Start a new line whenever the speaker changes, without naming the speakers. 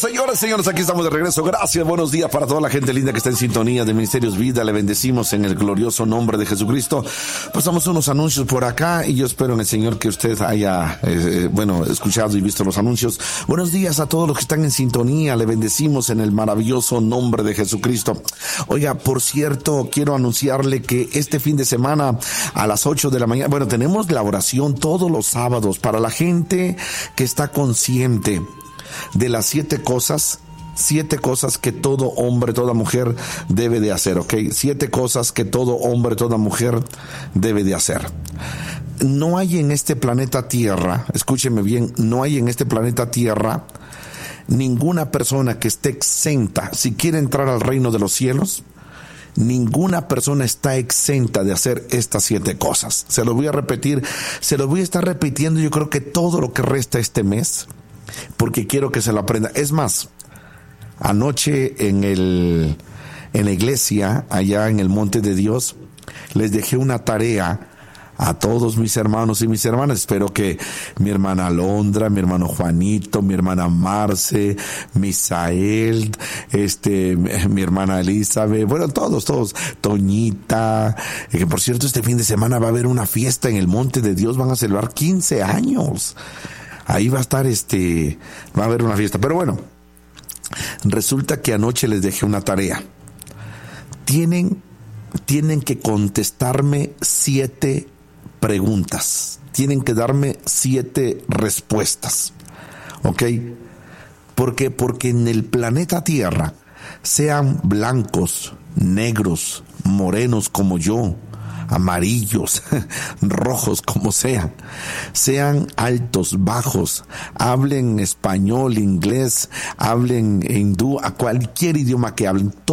Señoras, señores, aquí estamos de regreso. Gracias, buenos días para toda la gente linda que está en sintonía de Ministerios Vida. Le bendecimos en el glorioso nombre de Jesucristo. Pasamos unos anuncios por acá y yo espero en el Señor que usted haya, escuchado y visto los anuncios. Buenos días a todos los que están en sintonía. Le bendecimos en el maravilloso nombre de Jesucristo. Oiga, por cierto, quiero anunciarle que este fin de semana a las 8 de la mañana, tenemos la oración todos los sábados para la gente que está consciente de las 7 cosas que todo hombre, toda mujer debe de hacer, ¿ok? 7 cosas que todo hombre, toda mujer debe de hacer. No hay en este planeta Tierra, escúcheme bien, no hay en este planeta Tierra ninguna persona que esté exenta, si quiere entrar al reino de los cielos, ninguna persona está exenta de hacer estas 7 cosas. Se lo voy a repetir, se lo voy a estar repitiendo yo creo que todo lo que resta este mes, porque quiero que se lo aprenda. Es más, anoche en la iglesia, allá en el Monte de Dios, les dejé una tarea a todos mis hermanos y mis hermanas. Espero que mi hermana Alondra, mi hermano Juanito, mi hermana Marce, Misael, mi hermana Elizabeth, todos, Toñita, que por cierto este fin de semana va a haber una fiesta en el Monte de Dios, van a celebrar 15 años. Ahí va a estar va a haber una fiesta. Pero bueno, resulta que anoche les dejé una tarea. Tienen que contestarme 7 preguntas. Tienen que darme 7 respuestas. ¿Ok? Porque en el planeta Tierra, sean blancos, negros, morenos como yo, amarillos, rojos, como sean altos, bajos, hablen español, inglés, hablen hindú, a cualquier idioma que hablen,